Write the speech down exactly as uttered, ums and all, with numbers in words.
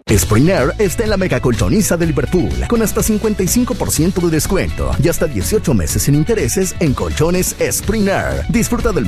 Spring Air está en la mega colchoniza de Liverpool con hasta cincuenta y cinco por ciento de descuento y hasta dieciocho meses sin intereses en colchones Spring Air. Disfruta del